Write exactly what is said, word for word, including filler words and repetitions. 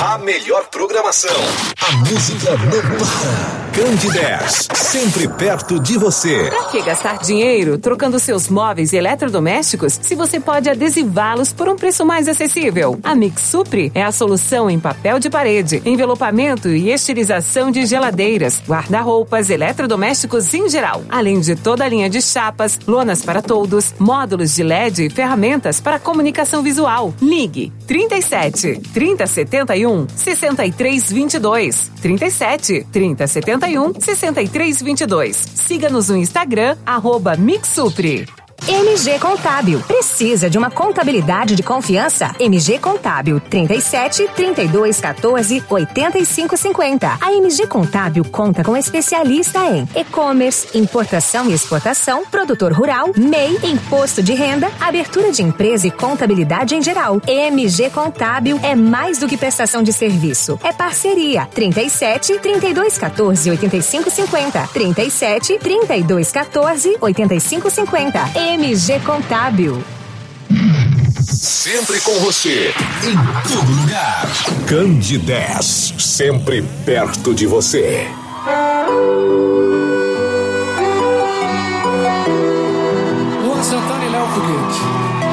A melhor programação. A música não para. Candidez, sempre perto de você. Pra que gastar dinheiro trocando seus móveis e eletrodomésticos se você pode adesivá-los por um preço mais acessível? A Mix Supri é a solução em papel de parede, envelopamento e estilização de geladeiras, guarda-roupas, eletrodomésticos em geral. Além de toda a linha de chapas, lonas para toldos, módulos de L E D e ferramentas para comunicação visual. Ligue trinta e sete, trinta, setenta e um, sessenta e três, vinte e dois. trinta e sete, trinta, setenta e um, sessenta e três, vinte e dois. Siga-nos no Instagram, arroba Mixupri. M G Contábil. Precisa de uma contabilidade de confiança? M G Contábil trinta e sete, trinta e dois, quatorze, oitenta e cinco, cinquenta. A M G Contábil conta com especialista em e-commerce, importação e exportação, produtor rural, M E I, imposto de renda, abertura de empresa e contabilidade em geral. M G Contábil é mais do que prestação de serviço. É parceria. trinta e sete, trinta e dois, quatorze, oitenta e cinco, cinquenta. trinta e sete, trinta e dois, quatorze, oitenta e cinco, cinquenta. M G Contábil. Sempre com você, em todo lugar. Candidez, sempre perto de você. Luan Santana e Léo Foguete.